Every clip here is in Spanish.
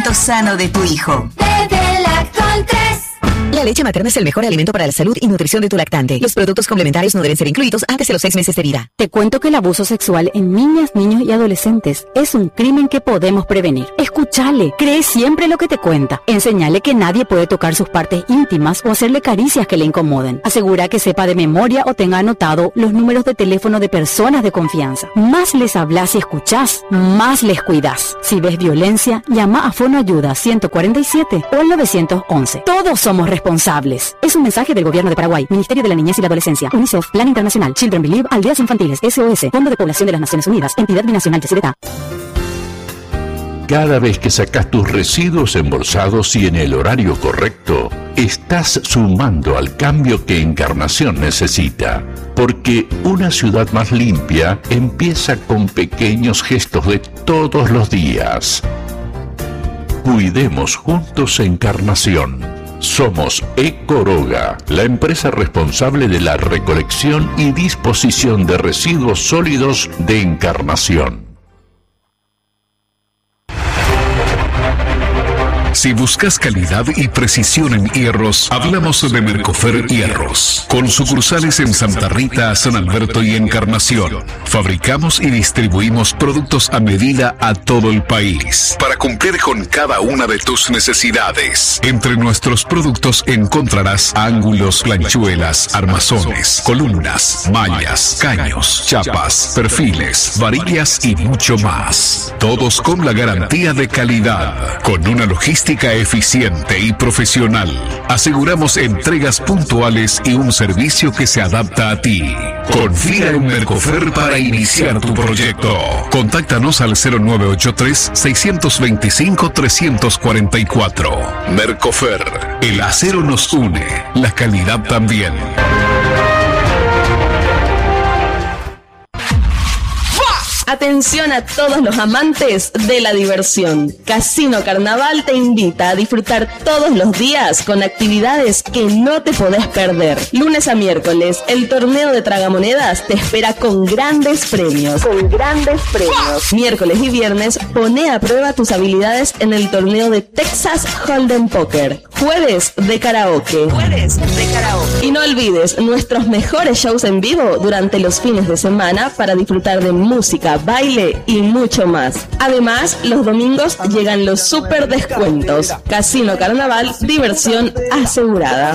crecimiento sano de tu hijo. Bebe Lactol 3. La leche materna es el mejor alimento para la salud y nutrición de tu lactante. Los productos complementarios no deben ser incluidos antes de los 6 meses de vida. Te cuento que el abuso sexual en niñas, niños y adolescentes es un crimen que podemos prevenir. Escúchale, cree siempre lo que te cuenta. Enseñale que nadie puede tocar sus partes íntimas o hacerle caricias que le incomoden. Asegura que sepa de memoria o tenga anotado los números de teléfono de personas de confianza. Más les hablas y escuchás, más les cuidás. Si ves violencia, llama a Fonoayuda 147 o al 911. Todos somos responsables. Es un mensaje del Gobierno de Paraguay, Ministerio de la Niñez y la Adolescencia, UNICEF, Plan Internacional, Children Believe, Aldeas Infantiles, SOS, Fondo de Población de las Naciones Unidas, Entidad Binacional de Ciudad. Cada vez que sacas tus residuos embolsados y en el horario correcto, estás sumando al cambio que Encarnación necesita. Porque una ciudad más limpia empieza con pequeños gestos de todos los días. Cuidemos juntos Encarnación. Somos Ecoroga, la empresa responsable de la recolección y disposición de residuos sólidos de Encarnación. Si buscas calidad y precisión en hierros, hablamos de Mercofer Hierros, con sucursales en Santa Rita, San Alberto y Encarnación. Fabricamos y distribuimos productos a medida a todo el país, para cumplir con cada una de tus necesidades. Entre nuestros productos encontrarás ángulos, planchuelas, armazones, columnas, mallas, caños, chapas, perfiles, varillas y mucho más. Todos con la garantía de calidad, con una logística eficiente y profesional. Aseguramos entregas puntuales y un servicio que se adapta a ti. Confía en Mercofer para iniciar tu proyecto. Contáctanos al 0983-625-344. Mercofer, el acero nos une, la calidad también. Atención a todos los amantes de la diversión. Casino Carnaval te invita a disfrutar todos los días con actividades que no te podés perder. Lunes a miércoles, el torneo de tragamonedas te espera con grandes premios. Miércoles y viernes, poné a prueba tus habilidades en el torneo de Texas Hold'em Poker. Jueves de karaoke. Y no olvides nuestros mejores shows en vivo durante los fines de semana para disfrutar de música, baile y mucho más. Además, los domingos llegan los super descuentos. Casino Carnaval, diversión asegurada.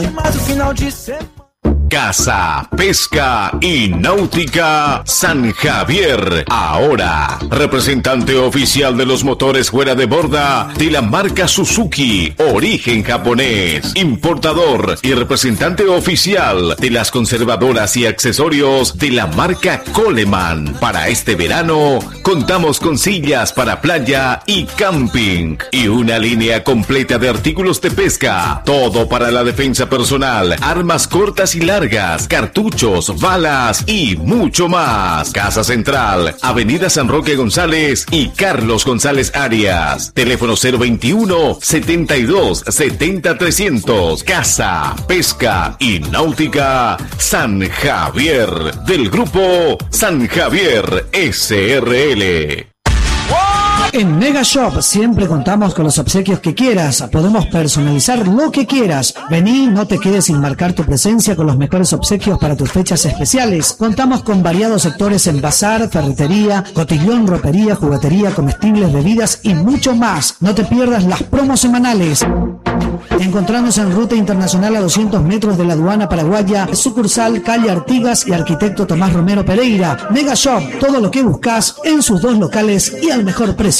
Caza, Pesca y Náutica San Javier. Ahora, representante oficial de los motores fuera de borda de la marca Suzuki, origen japonés. Importador y representante oficial de las conservadoras y accesorios de la marca Coleman. Para este verano, contamos con sillas para playa y camping. Y una línea completa de artículos de pesca. Todo para la defensa personal, armas cortas y largas, cartuchos, balas y mucho más. Casa Central, Avenida San Roque González y Carlos González Arias. Teléfono 021 72 70 300. Caza, Pesca y Náutica San Javier, del grupo San Javier SRL. En Mega Shop siempre contamos con los obsequios que quieras. Podemos personalizar lo que quieras. Vení, no te quedes sin marcar tu presencia con los mejores obsequios para tus fechas especiales. Contamos con variados sectores en bazar, ferretería, cotillón, ropería, juguetería, comestibles, bebidas y mucho más. No te pierdas las promos semanales. Encontrarnos en Ruta Internacional a 200 metros de la aduana paraguaya, sucursal calle Artigas y Arquitecto Tomás Romero Pereira. Mega Shop, todo lo que buscas en sus dos locales y al mejor precio.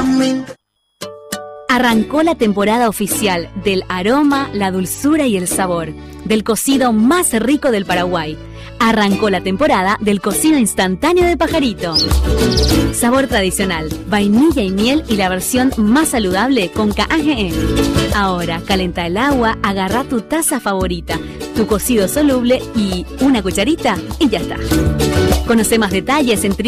Arrancó la temporada oficial del aroma, la dulzura y el sabor del cocido más rico del Paraguay. Arrancó la temporada del cocido instantáneo de Pajarito. Sabor tradicional, vainilla y miel y la versión más saludable con KAGN. Ahora, calenta el agua, agarra tu taza favorita, tu cocido soluble y una cucharita y ya está. Conoce más detalles en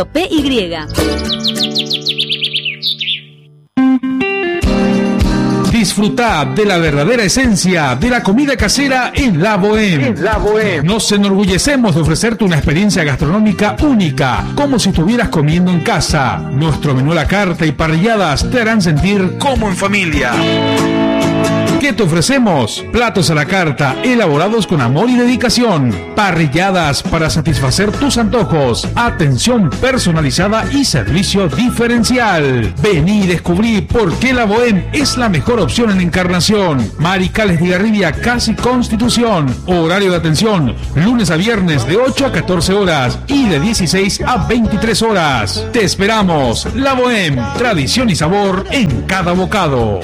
www.pajarito.com.py. Disfruta de la verdadera esencia de la comida casera en La Bohème. Nos enorgullecemos de ofrecerte una experiencia gastronómica única, como si estuvieras comiendo en casa. Nuestro menú a la carta y parrilladas te harán sentir como en familia. ¿Qué te ofrecemos? Platos a la carta, elaborados con amor y dedicación. Parrilladas para satisfacer tus antojos. Atención personalizada y servicio diferencial. Vení y descubrí por qué La Bohème es la mejor opción en Encarnación. Maricales de Garribia, casi Constitución. Horario de atención, lunes a viernes de 8 a 14 horas y de 16 a 23 horas. Te esperamos. La Bohème, tradición y sabor en cada bocado.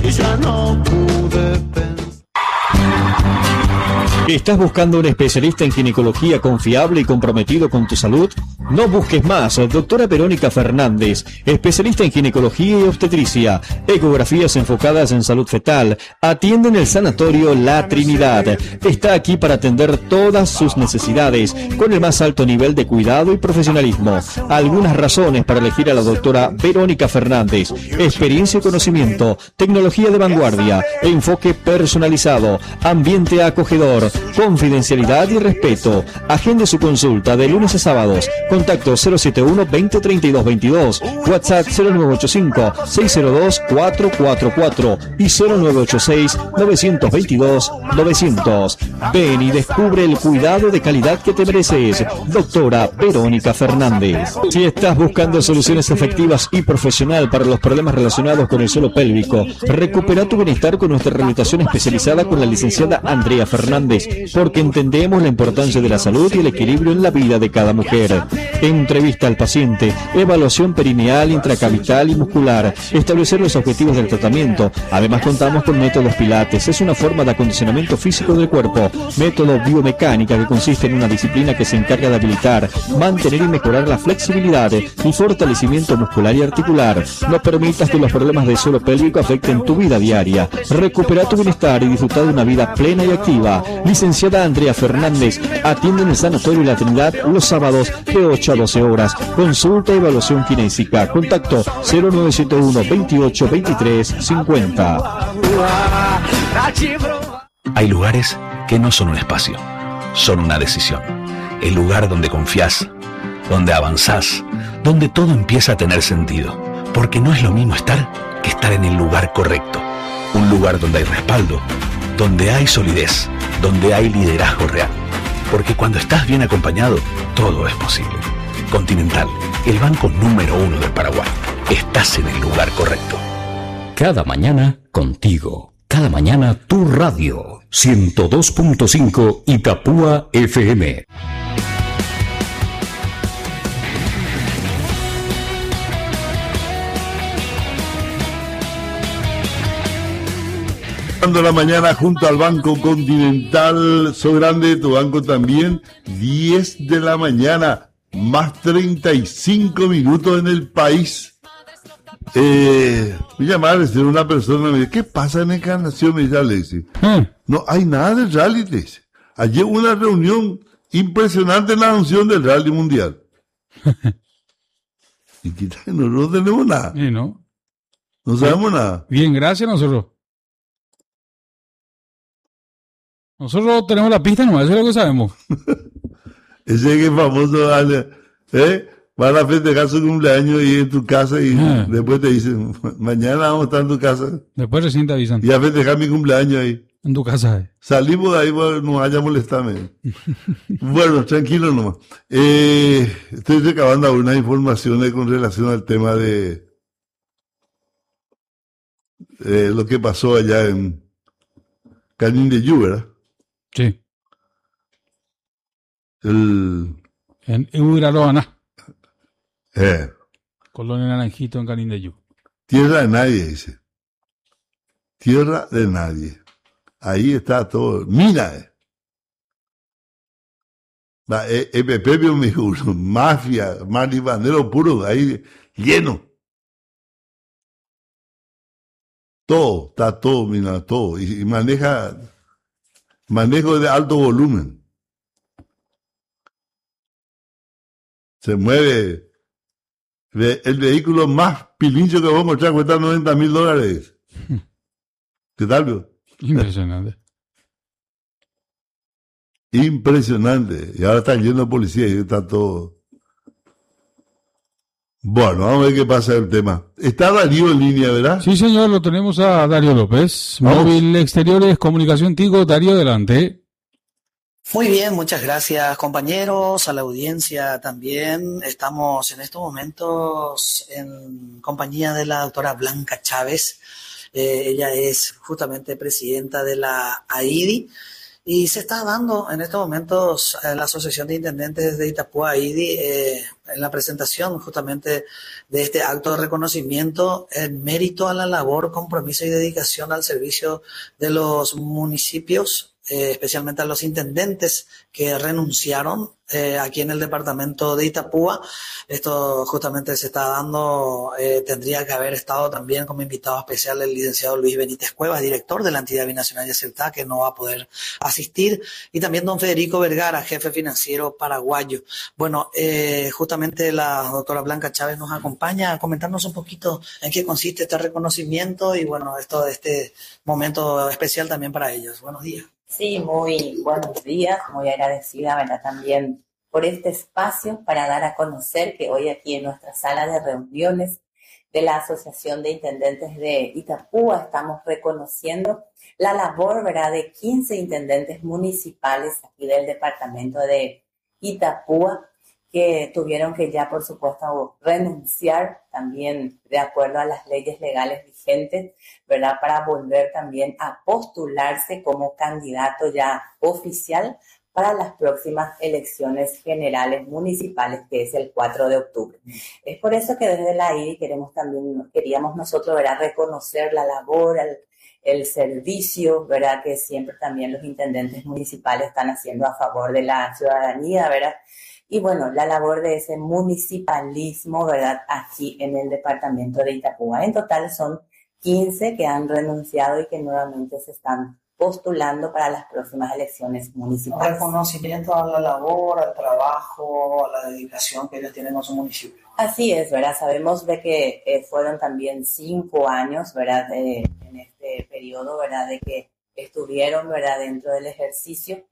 ¿Estás buscando un especialista en ginecología confiable y comprometido con tu salud? No busques más. Doctora Verónica Fernández, especialista en ginecología y obstetricia, ecografías enfocadas en salud fetal, atiende en el Sanatorio La Trinidad. Está aquí para atender todas sus necesidades con el más alto nivel de cuidado y profesionalismo. Algunas razones para elegir a la doctora Verónica Fernández: experiencia y conocimiento, tecnología de vanguardia, enfoque personalizado, ambiente acogedor, confidencialidad y respeto. Agende su consulta de lunes a sábados. Contacto 071 20 32 22, WhatsApp 0985 602 444 y 0986 922 900. Ven y descubre el cuidado de calidad que te mereces. Doctora Verónica Fernández. Si estás buscando soluciones efectivas y profesional para los problemas relacionados con el suelo pélvico, recupera tu bienestar con nuestra rehabilitación especializada con la licenciada Andrea Fernández, porque entendemos la importancia de la salud y el equilibrio en la vida de cada mujer. Entrevista al paciente, evaluación perineal, intracavital y muscular, establecer los objetivos del tratamiento. Además contamos con métodos pilates, es una forma de acondicionamiento físico del cuerpo. Método biomecánica, que consiste en una disciplina que se encarga de habilitar, mantener y mejorar la flexibilidad y fortalecimiento muscular y articular. No permitas que los problemas del suelo pélvico afecten tu vida diaria. Recupera tu bienestar y disfruta de una vida plena y activa. Licenciada Andrea Fernández atiende en el Sanatorio La Trinidad los sábados de 8 a 12 horas. Consulta y evaluación kinésica. Contacto 0971 28 23 50. Hay lugares que no son un espacio, son una decisión. El lugar donde confías, donde avanzás, donde todo empieza a tener sentido. Porque no es lo mismo estar que estar en el lugar correcto. Un lugar donde hay respaldo, donde hay solidez, donde hay liderazgo real. Porque cuando estás bien acompañado, todo es posible. Continental, el banco número 1 del Paraguay. Estás en el lugar correcto. Cada mañana contigo. Cada mañana tu radio. 102.5 Itapúa FM. La mañana junto al Banco Continental. So grande, tu banco también. 10 de la mañana, más 35 minutos en el país. Me llamaron a decir una persona, me dice, ¿qué pasa en Encarnación? Me dice Alexis. No hay nada del rally, te dice. Ayer hubo una reunión impresionante en la anuncio del rally mundial. Y quizás nosotros no tenemos nada. Sí, ¿no? No sabemos nada. Bien, gracias nosotros. Nosotros tenemos la pista, no, eso es lo que sabemos. Ese que es famoso, van a festejar su cumpleaños y en tu casa y después te dicen, mañana vamos a estar en tu casa. Después recién te avisan. Y a festejar mi cumpleaños ahí. En tu casa. Salimos de ahí, bueno, no vaya a molestarme. Bueno, tranquilo nomás. Estoy recabando algunas informaciones con relación al tema de lo que pasó allá en Canindeyú, ¿verdad? Sí. En Uiraroana. Colonia Naranjito en Canindeyú. Tierra de nadie, dice. Tierra de nadie. Ahí está todo. Mira. Pepe me dijo, mafia, marihuanero puro, ahí lleno. Todo, está todo, mira, todo. Y manejo de alto volumen. Se mueve. El vehículo más pilincho que vos a encontrar cuesta $90,000. ¿Qué tal, vio? Impresionante. Impresionante. Y ahora están yendo policías y está todo. Bueno, vamos a ver qué pasa el tema. Está Darío en línea, ¿verdad? Sí, señor, lo tenemos a Darío López. Vamos. Móvil Exteriores, Comunicación Tigo. Darío, adelante. Muy bien, muchas gracias compañeros, a la audiencia también. Estamos en estos momentos en compañía de la doctora Blanca Chávez. Ella es justamente presidenta de la AIDI y se está dando en estos momentos la Asociación de Intendentes de Itapúa AIDI en la presentación justamente de este acto de reconocimiento en mérito a la labor, compromiso y dedicación al servicio de los municipios, especialmente a los intendentes que renunciaron aquí en el departamento de Itapúa. Esto justamente se está dando, tendría que haber estado también como invitado especial el licenciado Luis Benítez Cuevas, director de la entidad binacional de Ceuta, que no va a poder asistir, y también don Federico Vergara, jefe financiero paraguayo. Bueno, justamente la doctora Blanca Chávez nos acompaña a comentarnos un poquito en qué consiste este reconocimiento y bueno, esto de este momento especial también para ellos. Buenos días. Sí, muy buenos días, muy agradecida, ¿verdad? También por este espacio para dar a conocer que hoy aquí en nuestra sala de reuniones de la Asociación de Intendentes de Itapúa estamos reconociendo la labor, ¿verdad?, de 15 intendentes municipales aquí del departamento de Itapúa, que tuvieron que ya, por supuesto, renunciar también de acuerdo a las leyes legales vigentes, ¿verdad?, para volver también a postularse como candidato ya oficial para las próximas elecciones generales municipales, que es el 4 de octubre. Es por eso que desde la AIDI queríamos nosotros, ¿verdad?, reconocer la labor, el servicio, ¿verdad?, que siempre también los intendentes municipales están haciendo a favor de la ciudadanía, ¿verdad?, y bueno, la labor de ese municipalismo, ¿verdad?, aquí en el departamento de Itapúa. En total son 15 que han renunciado y que nuevamente se están postulando para las próximas elecciones municipales. Reconocimiento a la labor, al trabajo, a la dedicación que ellos tienen en su municipio. Así es, ¿verdad? Sabemos de que fueron también 5 años, ¿verdad?, en este periodo, ¿verdad?, de que estuvieron, ¿verdad?, dentro del ejercicio.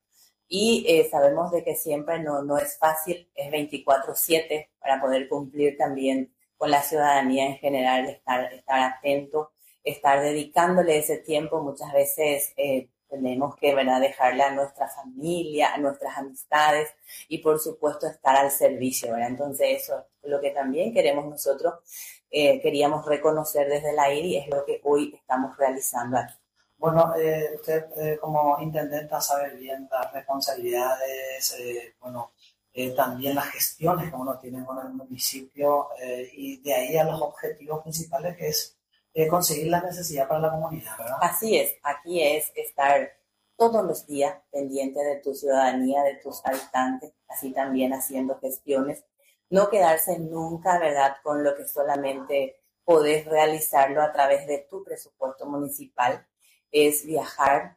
Y sabemos de que siempre no es fácil, es 24/7 para poder cumplir también con la ciudadanía en general, estar atento, estar dedicándole ese tiempo. Muchas veces tenemos que, ¿verdad?, dejarle a nuestra familia, a nuestras amistades y por supuesto estar al servicio, ¿verdad? Entonces eso es lo que también queremos nosotros, queríamos reconocer desde la AIDI, es lo que hoy estamos realizando aquí. Bueno, usted como intendenta sabe bien las responsabilidades, también las gestiones que uno tiene con el municipio y de ahí a los objetivos principales que es conseguir la necesidad para la comunidad, ¿verdad? Así es, aquí es estar todos los días pendiente de tu ciudadanía, de tus habitantes, así también haciendo gestiones, no quedarse nunca, ¿verdad?, con lo que solamente podés realizarlo a través de tu presupuesto municipal. Es viajar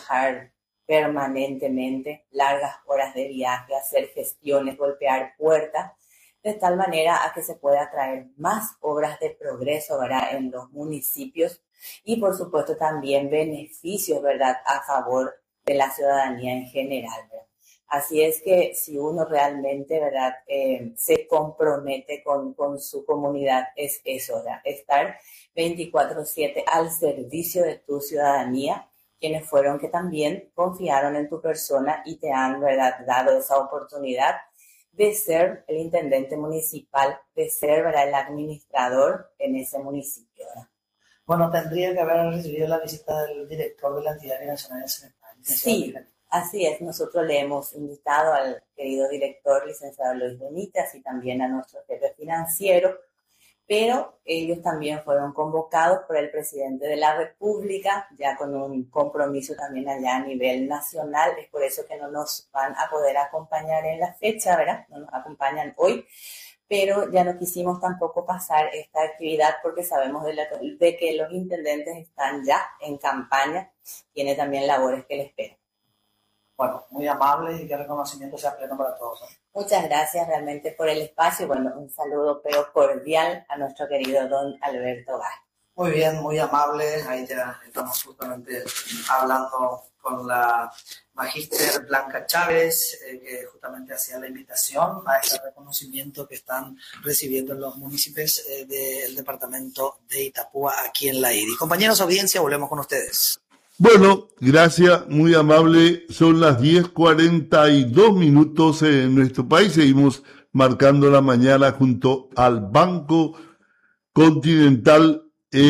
permanentemente, largas horas de viaje, hacer gestiones, golpear puertas, de tal manera a que se pueda traer más obras de progreso, ¿verdad?, en los municipios y, por supuesto, también beneficios, ¿verdad?, a favor de la ciudadanía en general, ¿verdad? Así es que si uno realmente, ¿verdad?, se compromete con su comunidad, es eso, ¿verdad?, estar 24/7 al servicio de tu ciudadanía, quienes fueron que también confiaron en tu persona y te han, ¿verdad?, dado esa oportunidad de ser el intendente municipal, de ser, ¿verdad?, el administrador en ese municipio, ¿verdad? Bueno, tendría que haber recibido la visita del director de la entidad binacional de Ceuta. Sí, así es. Nosotros le hemos invitado al querido director, licenciado Luis Benítez, y también a nuestro jefe financiero, pero ellos también fueron convocados por el presidente de la República, ya con un compromiso también allá a nivel nacional. Es por eso que no nos van a poder acompañar en la fecha, ¿verdad? No nos acompañan hoy, pero ya no quisimos tampoco pasar esta actividad porque sabemos de que los intendentes están ya en campaña, tiene también labores que le esperan. Bueno, muy amable y que el reconocimiento sea pleno para todos, ¿eh? Muchas gracias realmente por el espacio. Bueno, un saludo pero cordial a nuestro querido don Alberto Vázquez. Muy bien, muy amable. Ahí ya estamos justamente hablando con la magíster Blanca Chávez, que justamente hacía la invitación a ese reconocimiento que están recibiendo los municipios del departamento de Itapúa aquí en la IDI. Compañeros, audiencia, volvemos con ustedes. Bueno, gracias, muy amable. Son las 10:42 minutos en nuestro país. Seguimos marcando la mañana junto al Banco Continental.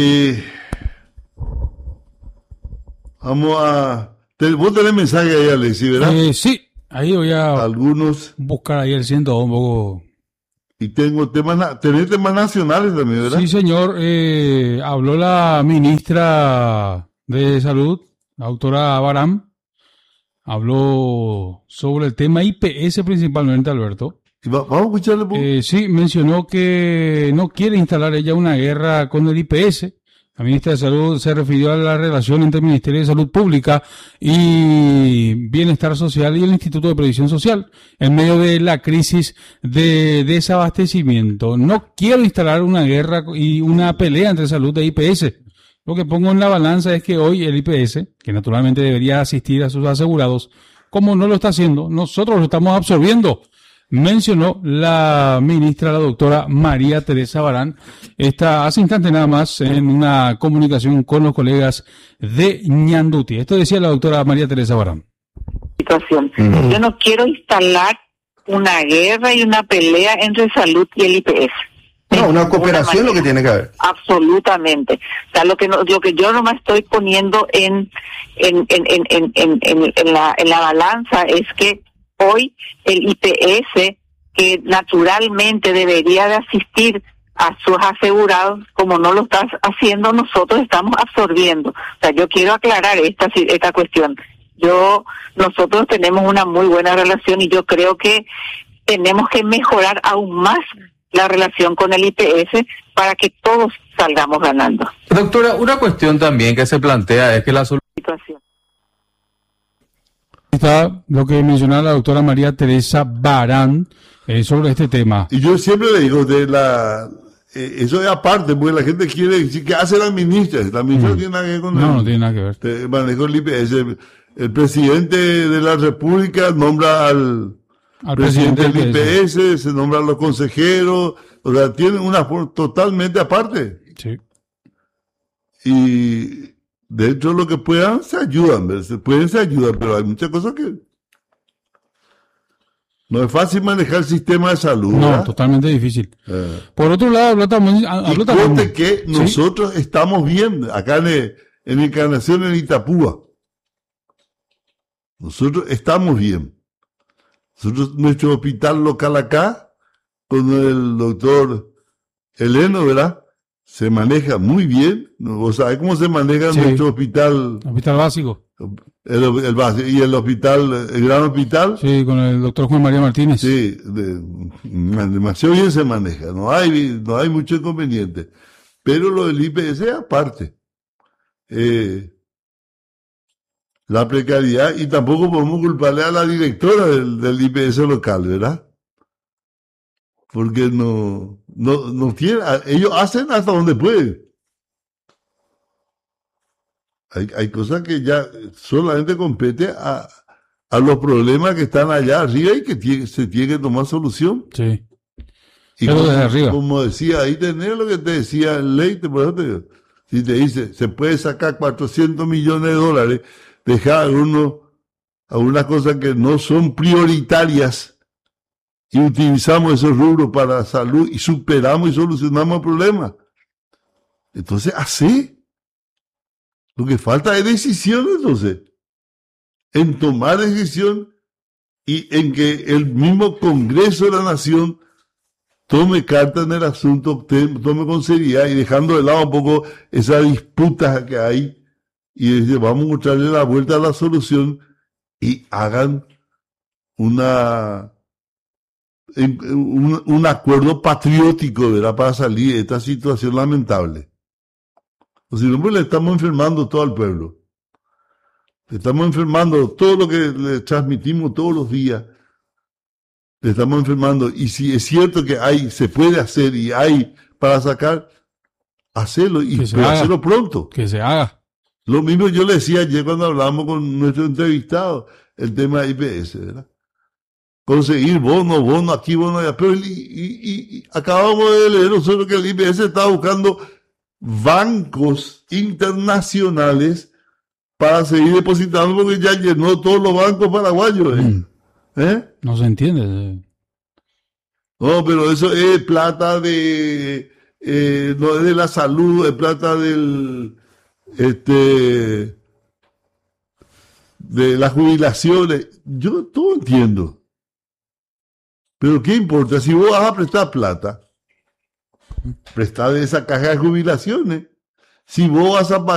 Vamos a... Vos tenés mensaje ahí, Alexis, ¿verdad? Sí, ahí voy a algunos buscar ahí el 102 un poco. Y tengo tenés temas nacionales también, ¿verdad? Sí, señor. Habló la ministra de Salud, la doctora Barán. Habló sobre el tema IPS principalmente, Alberto. Vamos a escucharle. Sí, mencionó que no quiere instalar ella una guerra con el IPS. La ministra de Salud se refirió a la relación entre el Ministerio de Salud Pública y Bienestar Social y el Instituto de Previsión Social en medio de la crisis de desabastecimiento. No quiero instalar una guerra y una pelea entre salud e IPS. Lo que pongo en la balanza es que hoy el IPS, que naturalmente debería asistir a sus asegurados, como no lo está haciendo, nosotros lo estamos absorbiendo. Mencionó la ministra, la doctora María Teresa Barán, hace instante nada más en una comunicación con los colegas de Ñanduti. Esto decía la doctora María Teresa Barán. Situación. Yo no quiero instalar una guerra y una pelea entre salud y el IPS. No, una cooperación lo que tiene que haber. Absolutamente. O sea, lo que yo nomás estoy poniendo en la balanza es que hoy el IPS, que naturalmente debería de asistir a sus asegurados, como no lo está haciendo, nosotros estamos absorbiendo. O sea, yo quiero aclarar esta cuestión. Nosotros tenemos una muy buena relación y yo creo que tenemos que mejorar aún más la relación con el IPS para que todos salgamos ganando. Doctora, una cuestión también que se plantea es que la situación. Está lo que mencionaba la doctora María Teresa Barán sobre este tema. Y yo siempre le digo, eso es aparte, porque la gente quiere decir, ¿qué hace la ministra? La ministra no tiene nada que ver con no tiene nada que ver. Manejó el IPS. El presidente de la República nombra al presidente del IPS, se nombran los consejeros, o sea, tienen una forma totalmente aparte. Sí. Y dentro de lo que puedan, se ayudan, pero hay muchas cosas que no es fácil manejar el sistema de salud. No, ¿verdad? Totalmente difícil. Por otro lado, habló también que nosotros estamos bien acá en Encarnación, en Itapúa. Nosotros estamos bien. Nuestro hospital local acá, con el doctor Heleno, ¿verdad? Se maneja muy bien. ¿Vos sabés cómo se maneja nuestro hospital? Hospital básico. El básico. ¿Y el hospital, el gran hospital? Sí, con el doctor Juan María Martínez. Sí, demasiado bien se maneja. No hay mucho inconveniente. Pero lo del IPS aparte. La precariedad, y tampoco podemos culparle a la directora del IPS local, ¿verdad? Porque no tiene, ellos hacen hasta donde pueden. Hay cosas que ya solamente compete a los problemas que están allá arriba y que se tiene que tomar solución. Sí. Y como decía, ahí tenés lo que te decía el Leite, por ejemplo, si te dice, se puede sacar 400 millones de dólares, dejar algunas cosas que no son prioritarias y utilizamos esos rubros para salud y superamos y solucionamos el problema. Entonces, así. Lo que falta es decisión, entonces. En tomar decisión y en que el mismo Congreso de la Nación tome carta en el asunto, tome con seriedad y dejando de lado un poco esas disputas que hay y dice, vamos a mostrarle la vuelta a la solución y hagan un acuerdo patriótico, ¿verdad? Para salir de esta situación lamentable. O si no, pues le estamos enfermando todo al pueblo. Le estamos enfermando todo lo que le transmitimos todos los días. Le estamos enfermando. Y si es cierto que se puede hacer y hay para sacar, Hacerlo, y haga. hacerlo pronto. Que se haga. Lo mismo yo le decía ayer cuando hablábamos con nuestro entrevistado, el tema de IPS, ¿verdad? Conseguir bono aquí, bono allá. Pero y acabamos de leer nosotros que el IPS está buscando bancos internacionales para seguir depositando porque ya llenó todos los bancos paraguayos. No se entiende. No, pero eso es plata de... no es de la salud, es plata del... de las jubilaciones. Yo todo entiendo. Pero ¿qué importa? Si vos vas a prestar plata, prestar de esa caja de jubilaciones. Si vos vas a pagar